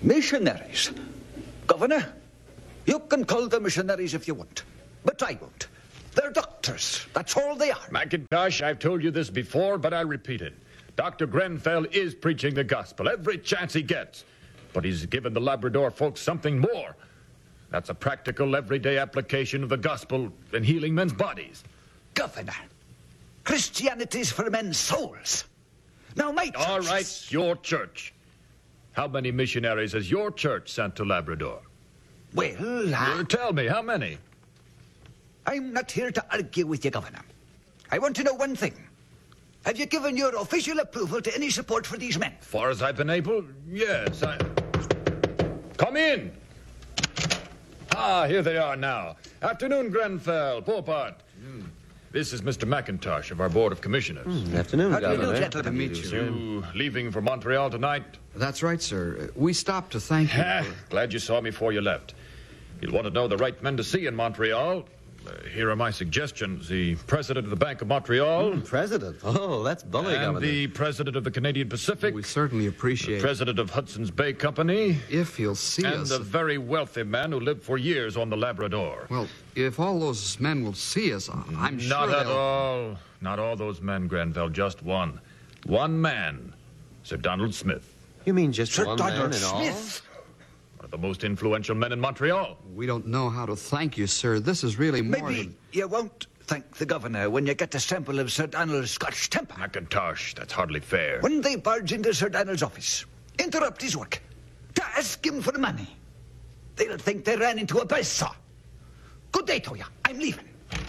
Missionaries? Governor, you can call them missionaries if you want, but I won't. They're doctors. That's all they are. McIntosh, I've told you this before, but I'll repeat it. Dr. Grenfell is preaching the gospel every chance he gets, but he's given the Labrador folks something more. That's a practical, everyday application of the gospel in healing men's bodies. Governor, Christianity's for men's souls. Now, my church... All right, your church. How many missionaries has your church sent to Labrador? Well, Tell me, how many? I'm not here to argue with you, Governor. I want to know one thing. Have you given your official approval to any support for these men? As far as I've been able, yes. Come in. Ah, here they are now. Afternoon, Grenfell, Popart. This is Mr. McIntosh of our Board of Commissioners. Afternoon, How do you Governor. do, gentlemen? Good to meet you. You leaving for Montreal tonight? That's right, sir. We stopped to thank you. Glad you saw me before you left. You'll want to know the right men to see in Montreal. Here are my suggestions. The president of the Bank of Montreal. President. Oh, that's bully, And Governor. the president of the Canadian Pacific. We certainly appreciate it. President of Hudson's Bay Company. If he'll see And us. a very wealthy man who lived for years on the Labrador. Well, if all those men will see us, I'm sure Not at they'll... all. Not all those men, Grenfell. Just one. One man. Sir Donald Smith. You mean just Sir one Donald man in all? Smith? One of the most influential men in Montreal. We don't know how to thank you, sir. This is really more Maybe than... you won't thank the governor when you get a sample of Sir Donald's Scotch temper. McIntosh, that's hardly fair. When they barge into Sir Donald's office, interrupt his work, to ask him for money, they'll think they ran into a buzzsaw. Good day to you. I'm leaving.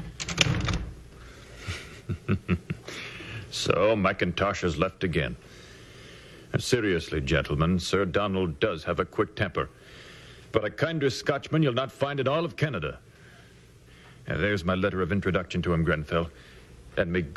So, McIntosh has left again. And seriously, gentlemen, Sir Donald does have a quick temper. But a kinder Scotchman you'll not find in all of Canada. And there's my letter of introduction to him, Grenfell. And may